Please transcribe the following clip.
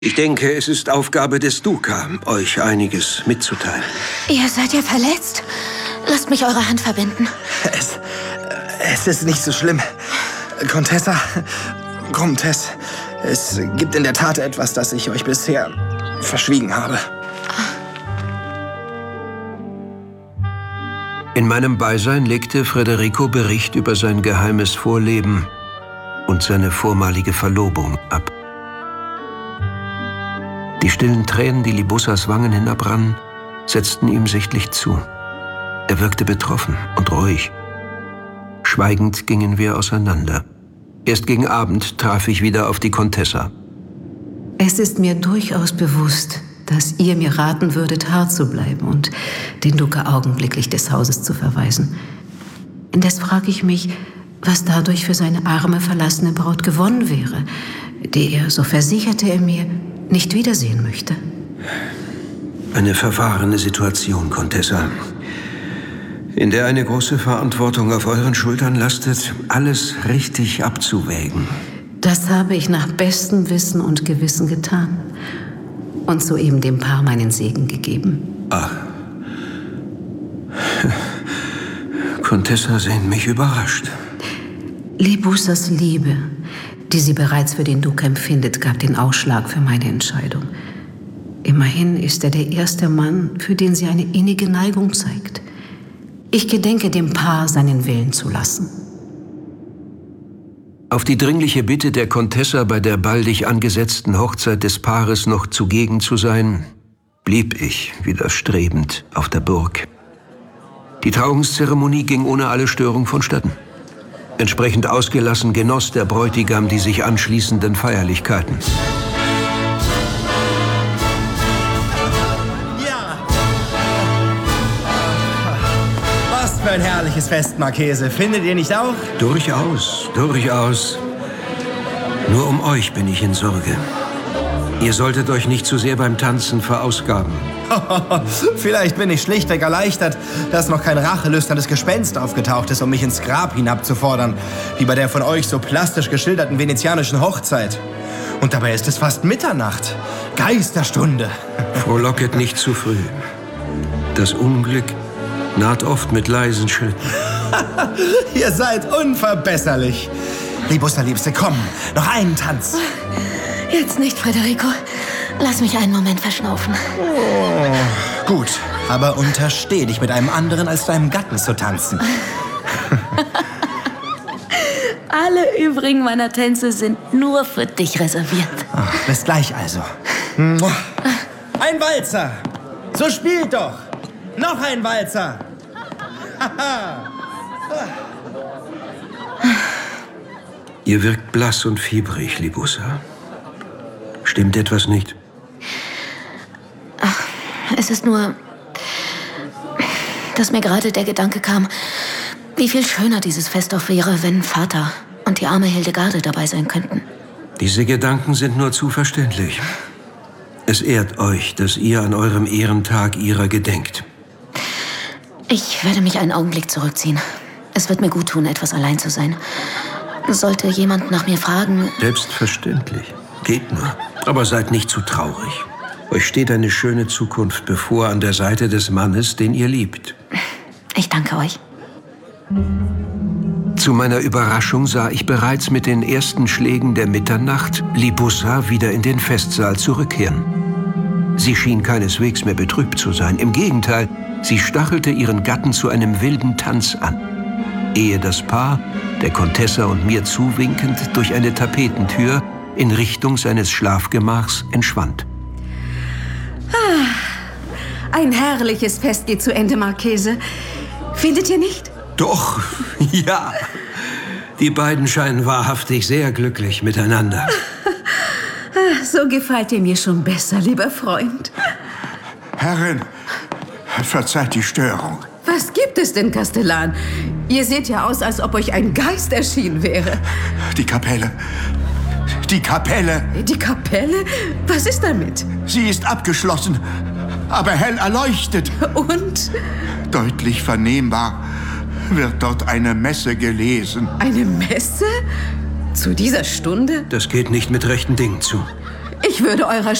Ich denke, es ist Aufgabe des Duca, euch einiges mitzuteilen. Ihr seid ja verletzt. Lasst mich eure Hand verbinden. Es ist nicht so schlimm. Comtesse, es gibt in der Tat etwas, das ich euch bisher verschwiegen habe. In meinem Beisein legte Federico Bericht über sein geheimes Vorleben und seine vormalige Verlobung ab. Die stillen Tränen, die Libussas Wangen hinabrannen, setzten ihm sichtlich zu. Er wirkte betroffen und ruhig. Schweigend gingen wir auseinander. Erst gegen Abend traf ich wieder auf die Contessa. Es ist mir durchaus bewusst, dass ihr mir raten würdet, hart zu bleiben und den Duca augenblicklich des Hauses zu verweisen. Indes frage ich mich, was dadurch für seine arme, verlassene Braut gewonnen wäre, die er, so versicherte er mir, nicht wiedersehen möchte. Eine verfahrene Situation, Contessa, in der eine große Verantwortung auf euren Schultern lastet, alles richtig abzuwägen. Das habe ich nach bestem Wissen und Gewissen getan und soeben dem Paar meinen Segen gegeben. Ach. Contessa sehen mich überrascht. Libussas Liebe, die sie bereits für den Duca empfindet, gab den Ausschlag für meine Entscheidung. Immerhin ist er der erste Mann, für den sie eine innige Neigung zeigt. Ich gedenke, dem Paar seinen Willen zu lassen. Auf die dringliche Bitte der Contessa, bei der baldig angesetzten Hochzeit des Paares noch zugegen zu sein, blieb ich widerstrebend auf der Burg. Die Trauungszeremonie ging ohne alle Störung vonstatten. Entsprechend ausgelassen genoss der Bräutigam die sich anschließenden Feierlichkeiten. Ja! Was für ein herrliches Fest, Marchese. Findet ihr nicht auch? Durchaus, durchaus. Nur um euch bin ich in Sorge. Ihr solltet euch nicht zu sehr beim Tanzen verausgaben. Vielleicht bin ich schlichtweg erleichtert, dass noch kein rachelüsternes Gespenst aufgetaucht ist, um mich ins Grab hinabzufordern, wie bei der von euch so plastisch geschilderten venezianischen Hochzeit. Und dabei ist es fast Mitternacht. Geisterstunde. Frohlocket nicht zu früh. Das Unglück naht oft mit leisen Schritten. Ihr seid unverbesserlich. Libussa, Liebste, komm, noch einen Tanz. Jetzt nicht, Federico. Lass mich einen Moment verschnaufen. Oh, gut, aber untersteh dich mit einem anderen als deinem Gatten zu tanzen. Alle übrigen meiner Tänze sind nur für dich reserviert. Ach, bis gleich also. Ein Walzer! So spielt doch! Noch ein Walzer! Ihr wirkt blass und fiebrig, Libussa. Stimmt etwas nicht? Ach, es ist nur, dass mir gerade der Gedanke kam, wie viel schöner dieses Fest auch wäre, wenn Vater und die arme Hildegarde dabei sein könnten. Diese Gedanken sind nur zu verständlich. Es ehrt euch, dass ihr an eurem Ehrentag ihrer gedenkt. Ich werde mich einen Augenblick zurückziehen. Es wird mir gut tun, etwas allein zu sein. Sollte jemand nach mir fragen... Selbstverständlich. Geht nur. Aber seid nicht zu traurig. Euch steht eine schöne Zukunft bevor an der Seite des Mannes, den ihr liebt. Ich danke euch. Zu meiner Überraschung sah ich bereits mit den ersten Schlägen der Mitternacht Libussa wieder in den Festsaal zurückkehren. Sie schien keineswegs mehr betrübt zu sein. Im Gegenteil, sie stachelte ihren Gatten zu einem wilden Tanz an. Ehe das Paar, der Contessa und mir zuwinkend, durch eine Tapetentür in Richtung seines Schlafgemachs entschwand. Ein herrliches Fest geht zu Ende, Marchese. Findet ihr nicht? Doch, ja. Die beiden scheinen wahrhaftig sehr glücklich miteinander. So gefällt ihr mir schon besser, lieber Freund. Herrin, verzeiht die Störung. Was gibt es denn, Kastellan? Ihr seht ja aus, als ob euch ein Geist erschienen wäre. Die Kapelle. Die Kapelle! Die Kapelle? Was ist damit? Sie ist abgeschlossen, aber hell erleuchtet. Und? Deutlich vernehmbar wird dort eine Messe gelesen. Eine Messe? Zu dieser Stunde? Das geht nicht mit rechten Dingen zu. Ich würde eurer